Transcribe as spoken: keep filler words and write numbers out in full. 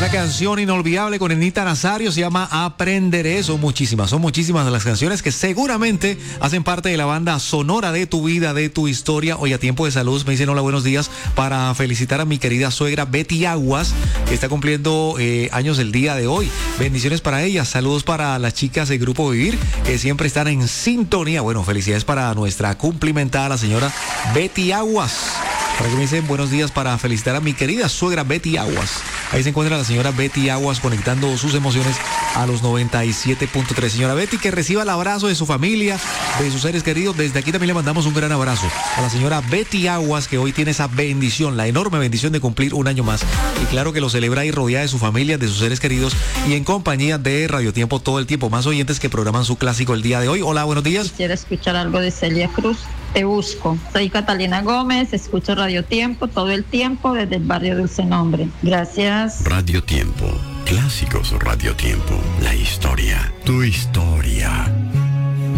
canción inolvidable con Anita Nazario, se llama Aprenderé. Son muchísimas, son muchísimas de las canciones que seguramente hacen parte de la banda sonora de tu vida, de tu historia. Hoy a tiempo de salud me dicen hola, buenos días, para felicitar a mi querida suegra Betty Aguas, que está cumpliendo eh, años el día de hoy. Bendiciones para ella, saludos para las chicas del Grupo Vivir, que siempre están en sintonía. Bueno, felicidades para nuestra cumplimentada, la señora Betty Aguas. Para que me dicen buenos días para felicitar a mi querida suegra Betty Aguas. Ahí se encuentra la señora Betty Aguas conectando sus emociones a los noventa y siete punto tres. Señora Betty, que reciba el abrazo de su familia, de sus seres queridos. Desde aquí también le mandamos un gran abrazo a la señora Betty Aguas, que hoy tiene esa bendición, la enorme bendición de cumplir un año más. Y claro que lo celebra ahí rodeada de su familia, de sus seres queridos y en compañía de Radio Tiempo todo el tiempo. Más oyentes que programan su clásico el día de hoy. Hola, buenos días. Quisiera escuchar algo de Celia Cruz. Te busco. Soy Catalina Gómez, escucho Radio Tiempo todo el tiempo desde el barrio Dulce Nombre. Gracias. Radio Tiempo, clásicos Radio Tiempo, la historia, tu historia.